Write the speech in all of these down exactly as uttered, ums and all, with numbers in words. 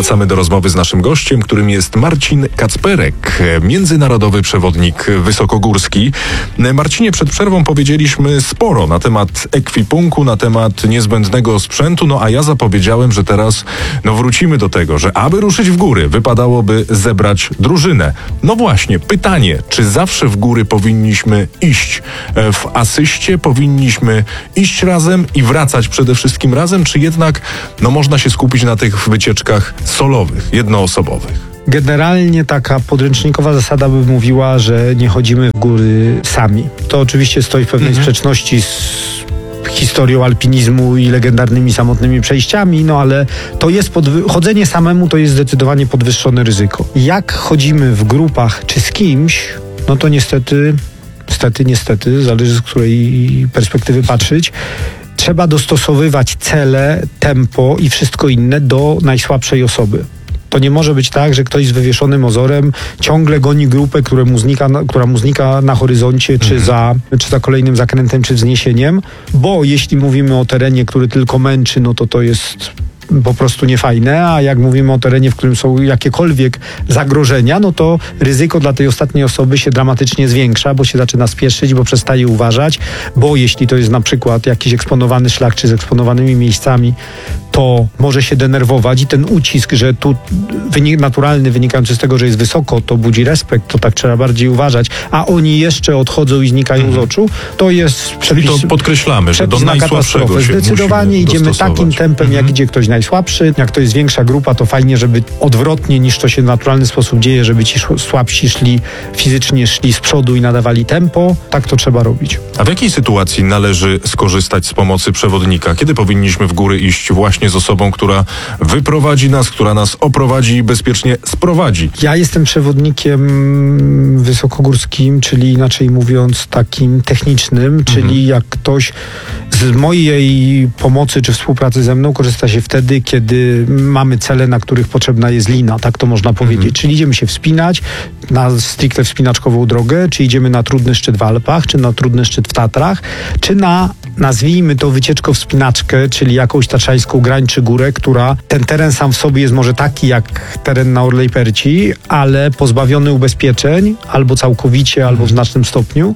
wracamy do rozmowy z naszym gościem, którym jest Marcin Kacperek, międzynarodowy przewodnik wysokogórski. Marcinie, przed przerwą powiedzieliśmy sporo na temat ekwipunku, na temat niezbędnego sprzętu, no a ja zapowiedziałem, że teraz no wrócimy do tego, że aby ruszyć w góry, wypadałoby zebrać drużynę. No właśnie, pytanie, czy zawsze w góry powinniśmy iść w asyście, powinniśmy iść razem i wracać przede wszystkim razem, czy jednak no można się skupić na tych wycieczkach solowych, jednoosobowych? Generalnie taka podręcznikowa zasada by mówiła, że nie chodzimy w góry sami. To oczywiście stoi w pewnej mhm. sprzeczności z historią alpinizmu i legendarnymi samotnymi przejściami, no ale to jest podwy- chodzenie samemu to jest zdecydowanie podwyższone ryzyko. Jak chodzimy w grupach czy z kimś, no to niestety, niestety, niestety, zależy z której perspektywy patrzeć, trzeba dostosowywać cele, tempo i wszystko inne do najsłabszej osoby. To nie może być tak, że ktoś z wywieszonym ozorem ciągle goni grupę, która mu znika, która mu znika na horyzoncie, czy, mhm. za, czy za kolejnym zakrętem, czy wzniesieniem, bo jeśli mówimy o terenie, który tylko męczy, no to to jest po prostu niefajne, a jak mówimy o terenie, w którym są jakiekolwiek zagrożenia, no to ryzyko dla tej ostatniej osoby się dramatycznie zwiększa, bo się zaczyna spieszyć, bo przestaje uważać, bo jeśli to jest na przykład jakiś eksponowany szlak, czy z eksponowanymi miejscami, to może się denerwować i ten ucisk, że tu wynik naturalny, wynikający z tego, że jest wysoko, to budzi respekt, to tak trzeba bardziej uważać, a oni jeszcze odchodzą i znikają mhm. z oczu, to jest przepis. Czyli to podkreślamy, że do najsłabszego się zdecydowanie idziemy dostosować. Takim tempem, mhm. jak idzie ktoś najsłabszy. Jak to jest większa grupa, to fajnie, żeby odwrotnie niż to się w naturalny sposób dzieje, żeby ci słabsi szli fizycznie, szli z przodu i nadawali tempo. Tak to trzeba robić. A w jakiej sytuacji należy skorzystać z pomocy przewodnika? Kiedy powinniśmy w góry iść właśnie z osobą, która wyprowadzi nas, która nas oprowadzi i bezpiecznie sprowadzi? Ja jestem przewodnikiem wysokogórskim, czyli inaczej mówiąc takim technicznym, mhm. czyli jak ktoś z mojej pomocy czy współpracy ze mną korzysta się wtedy, kiedy mamy cele, na których potrzebna jest lina, tak to można powiedzieć. Mhm. Czyli idziemy się wspinać na stricte wspinaczkową drogę, czy idziemy na trudny szczyt w Alpach, czy na trudny szczyt w Tatrach, czy na, nazwijmy to, wycieczko-wspinaczkę, czyli jakąś tatrzańską grań czy górę, która ten teren sam w sobie jest może taki jak teren na Orlej Perci, ale pozbawiony ubezpieczeń, albo całkowicie, mhm. albo w znacznym stopniu,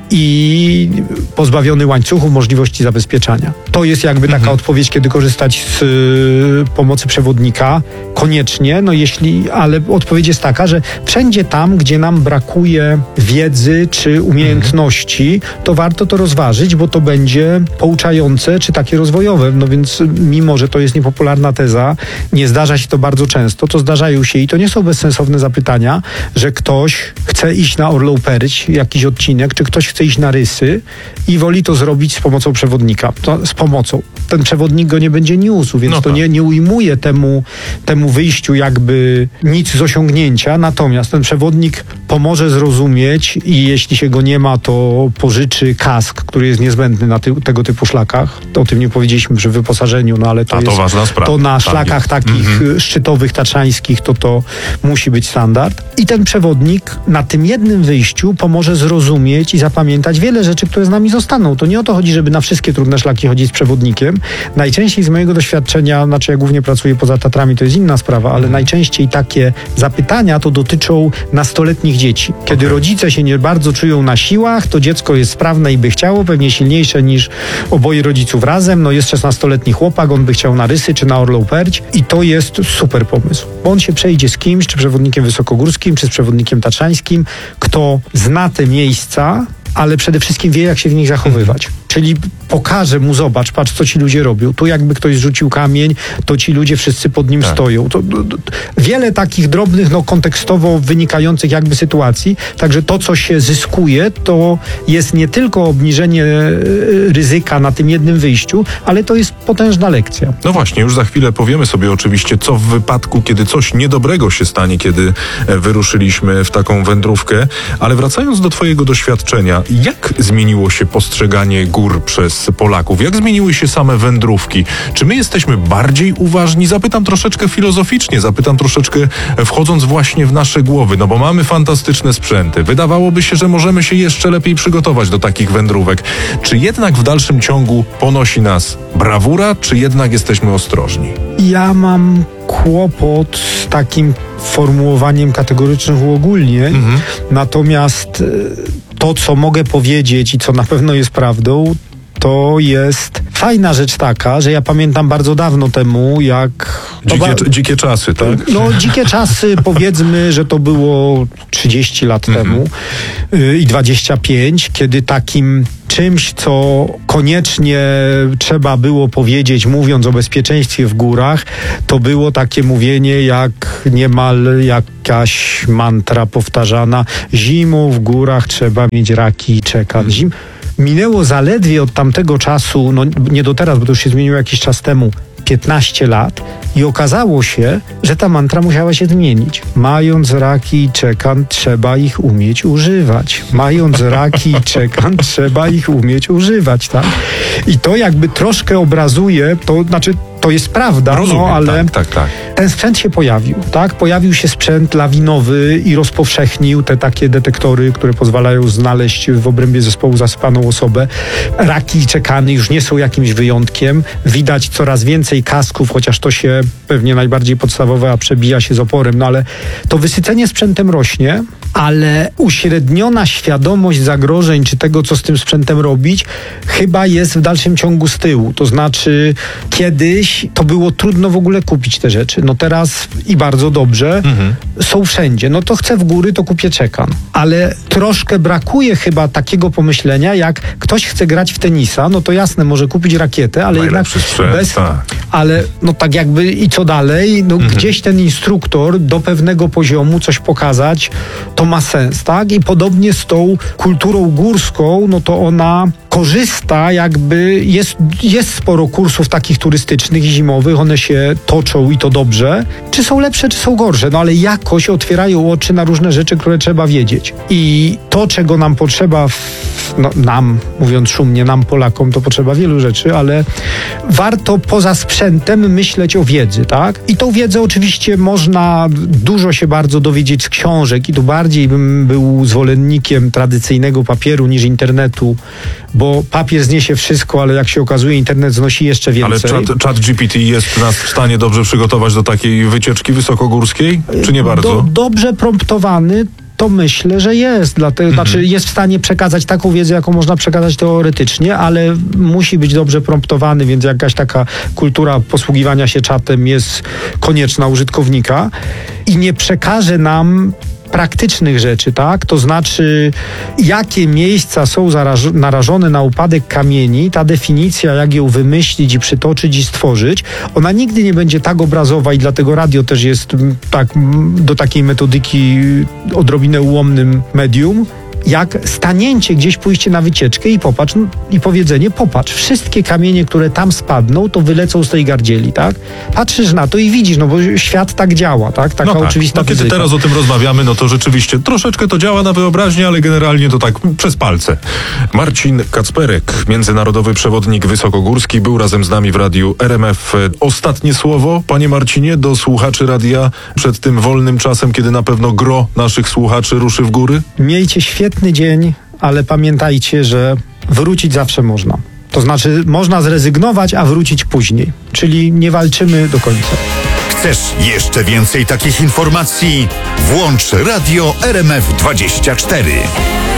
i pozbawiony łańcuchów możliwości zabezpieczania. To jest jakby taka mhm. odpowiedź, kiedy korzystać z y, pomocy przewodnika. Koniecznie, no jeśli, ale odpowiedź jest taka, że wszędzie tam, gdzie nam brakuje wiedzy czy umiejętności, mhm. to warto to rozważyć, bo to będzie pouczające czy takie rozwojowe. No więc mimo, że to jest niepopularna teza, nie zdarza się to bardzo często, to zdarzają się i to nie są bezsensowne zapytania, że ktoś chce iść na Orlą Perć, jakiś odcinek, czy ktoś chce iść na Rysy i woli to zrobić z pomocą przewodnika. To z pomocą. Ten przewodnik go nie będzie niósł, więc no to nie, nie ujmuje temu, temu wyjściu jakby nic z osiągnięcia, natomiast ten przewodnik pomoże zrozumieć i jeśli się go nie ma, to pożyczy kask, który jest niezbędny na ty, tego typu szlakach. O tym nie powiedzieliśmy przy wyposażeniu, no ale to, A to jest ważna sprawa. To na tak szlakach jest. takich mhm. szczytowych, tatrzańskich, to to musi być standard. I ten przewodnik na tym jednym wyjściu pomoże zrozumieć i zapamiętać wiele rzeczy, które z nami zostaną. To nie o to chodzi, żeby na wszystkie trudne szlaki chodzić z przewodnikiem. Najczęściej z mojego doświadczenia, znaczy ja głównie pracuję poza Tatrami, to jest inna sprawa, ale mhm. najczęściej takie zapytania to dotyczą nastoletnich dzieci. Kiedy okay. rodzice się nie bardzo czują na siłach, to dziecko jest sprawne i by chciało, pewnie silniejsze niż oboje rodziców razem. No jest szesnastoletni chłopak, on by chciał na Rysy czy na Orlą Perć i to jest super pomysł. Bo on się przejdzie z kimś, czy przewodnikiem wysokogórskim, czy z przewodnikiem tatrzańskim, kto zna te miejsca, ale przede wszystkim wie, jak się w nich zachowywać. Mhm. Czyli pokaże mu, zobacz, patrz, co ci ludzie robią. Tu jakby ktoś zrzucił kamień, to ci ludzie wszyscy pod nim tak. stoją. To, to, to, wiele takich drobnych, no kontekstowo wynikających jakby sytuacji. Także to, co się zyskuje, to jest nie tylko obniżenie ryzyka na tym jednym wyjściu, ale to jest potężna lekcja. No właśnie, już za chwilę powiemy sobie oczywiście, co w wypadku, kiedy coś niedobrego się stanie, kiedy wyruszyliśmy w taką wędrówkę. Ale wracając do twojego doświadczenia, jak zmieniło się postrzeganie gór przez Polaków? Jak zmieniły się same wędrówki? Czy my jesteśmy bardziej uważni? Zapytam troszeczkę filozoficznie, zapytam troszeczkę wchodząc właśnie w nasze głowy, no bo mamy fantastyczne sprzęty. Wydawałoby się, że możemy się jeszcze lepiej przygotować do takich wędrówek. Czy jednak w dalszym ciągu ponosi nas brawura, czy jednak jesteśmy ostrożni? Ja mam kłopot z takim formułowaniem kategorycznych uogólnień. Mhm. Natomiast to, co mogę powiedzieć i co na pewno jest prawdą, to jest fajna rzecz taka, że ja pamiętam bardzo dawno temu, jak... Dzikie, dzikie czasy, tak? No, dzikie czasy, powiedzmy, że to było trzydzieści lat mm-hmm. temu yy, i dwadzieścia pięć, kiedy takim czymś, co koniecznie trzeba było powiedzieć, mówiąc o bezpieczeństwie w górach, to było takie mówienie jak niemal jakaś mantra powtarzana: zimą w górach trzeba mieć raki i czekan. Zim... Minęło zaledwie od tamtego czasu, no nie do teraz, bo to już się zmieniło jakiś czas temu, piętnaście lat i okazało się, że ta mantra musiała się zmienić. Mając raki i czekan, trzeba ich umieć używać. Mając raki i czekan, trzeba ich umieć używać, tak? I to jakby troszkę obrazuje, to znaczy to jest prawda, Rozumiem, no ale tak, tak, tak. ten sprzęt się pojawił, tak? Pojawił się sprzęt lawinowy i rozpowszechnił te takie detektory, które pozwalają znaleźć w obrębie zespołu zasypaną osobę. Raki i czekany już nie są jakimś wyjątkiem. Widać coraz więcej kasków, chociaż to się pewnie najbardziej podstawowe, a przebija się z oporem, no ale to wysycenie sprzętem rośnie, ale uśredniona świadomość zagrożeń, czy tego, co z tym sprzętem robić, chyba jest w dalszym ciągu z tyłu. To znaczy, kiedyś to było trudno w ogóle kupić te rzeczy. No teraz i bardzo dobrze mhm. są wszędzie. No to chcę w góry, to kupię czekan. Ale troszkę brakuje chyba takiego pomyślenia, jak ktoś chce grać w tenisa, no to jasne, może kupić rakietę, ale jednak sprzęt, bez... Tak. Ale no tak jakby i co dalej? No mhm. gdzieś ten instruktor do pewnego poziomu coś pokazać, to ma sens, tak? I podobnie z tą kulturą górską, no to ona korzysta, jakby jest, jest sporo kursów takich turystycznych i zimowych, one się toczą i to dobrze. Czy są lepsze, czy są gorsze, no ale jakoś otwierają oczy na różne rzeczy, które trzeba wiedzieć. I to, czego nam potrzeba, w, no, nam, mówiąc szumnie, nam Polakom, to potrzeba wielu rzeczy, ale warto poza sprzętem myśleć o wiedzy, tak? I tą wiedzę oczywiście można dużo się bardzo dowiedzieć z książek i tu bardziej bym był zwolennikiem tradycyjnego papieru niż internetu, bo papier zniesie wszystko, ale jak się okazuje, internet znosi jeszcze więcej. Ale czat, czat G P T jest nas w stanie dobrze przygotować do takiej wycieczki wysokogórskiej? Czy nie bardzo? Do, dobrze promptowany to myślę, że jest. Dlatego, mhm. Znaczy jest w stanie przekazać taką wiedzę, jaką można przekazać teoretycznie, ale musi być dobrze promptowany, więc jakaś taka kultura posługiwania się czatem jest konieczna użytkownika i nie przekaże nam praktycznych rzeczy, tak? To znaczy, jakie miejsca są zaraż- narażone na upadek kamieni, ta definicja, jak ją wymyślić i przytoczyć i stworzyć, ona nigdy nie będzie tak obrazowa i dlatego radio też jest tak, do takiej metodyki odrobinę ułomnym medium, jak stanięcie gdzieś, pójście na wycieczkę i popatrz, no, i powiedzenie, popatrz, wszystkie kamienie, które tam spadną, to wylecą z tej gardzieli, tak? Patrzysz na to i widzisz, no bo świat tak działa, tak? Taka no tak. oczywista no, kiedy fizyka. teraz o tym rozmawiamy, no to rzeczywiście troszeczkę to działa na wyobraźnię, ale generalnie to tak przez palce. Marcin Kacperek, międzynarodowy przewodnik wysokogórski, był razem z nami w radiu R M F. Ostatnie słowo, panie Marcinie, do słuchaczy radia przed tym wolnym czasem, kiedy na pewno gro naszych słuchaczy ruszy w góry? Miejcie świetny dzień, ale pamiętajcie, że wrócić zawsze można. To znaczy, można zrezygnować, a wrócić później. Czyli nie walczymy do końca. Chcesz jeszcze więcej takich informacji? Włącz Radio R M F dwadzieścia cztery.